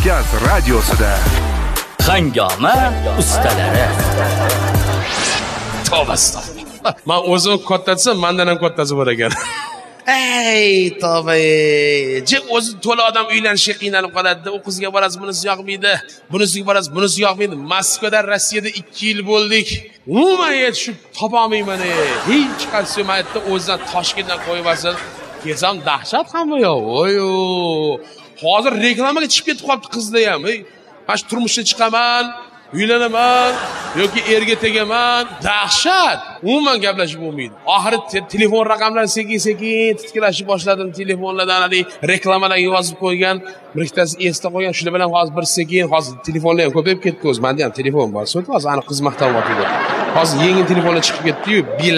Podcast radiosida Hangoma ustalari. Tavba. Men o'zim kattatsam, mendan ham kattasi bor ekan. Ey, tavba. O'zi to'la odam uylanishga qiynalib qoladi. U qizga borasiz, bunisi yoqmaydi. Bunisiga borasiz, bunisi yoqmaydi. Moskvada, Rossiyada 2 yil bo'ldik. Umuman yetishib topolmayman. Hech qaysi maytda o'zidan Toshkentdan qo'yib olsin. Kelsam dahshat hamma yo'q. Voyo. Hozir reklamaga chiqib ketib qolibdi qizlar ham. Men shu turmushga chiqaman, uylanaman yoki erga tegaman. Dahshat. Umuman gaplashib bo'lmaydi. Oxiri telefon raqamlarini sekin-sekin titkilashib boshladim. Telefonlardan reklamalarga yozib qo'ygan, bir ikkitasi esda qolgan. Shular bilan hozir bir sekin, hozir telefonlar ham ko'payib ketdi o'zi. Menda ham telefon bor. So't hozir aniq xizmatdan o'tdi. Hozir yengil telefonlar chiqib ketdi-yu,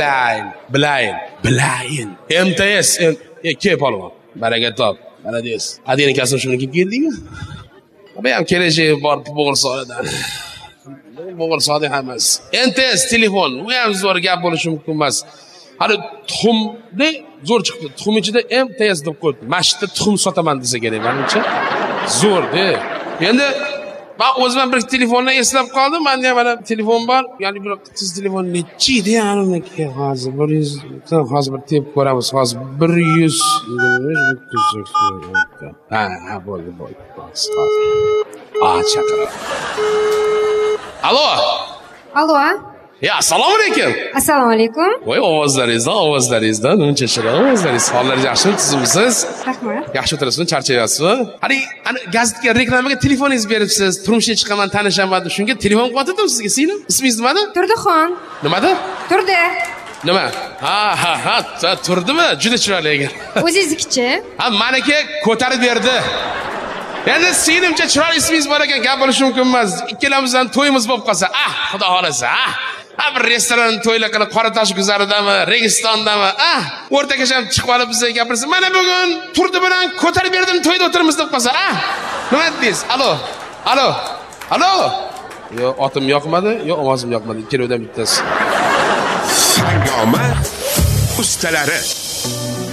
Bilayin. MTS, ke polvon. Baraka top. Mana deysiz. Adini kasb shuni kelib keldingmi? Bu ham kelajak bor bo'g'irsoqdan. Bo'g'irsoqda hammasi. MTS telefon, u ham zo'r gap bo'lishi mumkin emas. Hali tuxumni zo'r chiqdi. Tuxum ichida MTS deb qo'ydi. Masjidda tuxum sotaman desa kerak, menimcha. Zo'r-da. Endi men o'zim bir telefonni eslab qoldim. Menda ham mana telefon bor. Ya'ni bir qiz telefon nechi edi aniki hozir 100 hozir bir tep ko'ramiz. Hozir 100 ha bo'ldi. Chaqirib. Alo. Ya, assalomu alaykum. Assalomu alaykum. voy ovozlaringizdan uncha shirin ovozlaringiz. Hollaringiz yaxshimi, tuzimsiz? Rahmat. Yaxshi o'tirasizmi, charchayapsizmi? Ani gazetga reklamaga telefoningizni beribsiz. Turmushga chiqaman, tanishaman deb shunga telefon qilyaptim sizga. Singlim, ismingiz nimada? Turdixon. Nimada? Turdi. Nima? Ha, turdimi? Juda chiroyli ekan. O'zingizkichi? Ha, meniki ko'tarib berdi. Endi singlimcha chiroyli ismingiz bor ekan, gap bo'lishi mumkin emas. Ikkalamizdan to'yimiz bo'lib qolsa, xudo xolasa, Ha, bir restoran to'ylar qilib Qoratosh guzaridami, Registondami, o'rtagacha chiqib olib bizga gapirsa, mana bugun turdi bilan ko'tarib berdim, to'yda o'tiramiz deb qolsa, nima deysiz? Alo. Yo, otim yoqmadi, yo, ovozim yoqmadi. Ikkalasidan bittasi. Hangoma ustalari.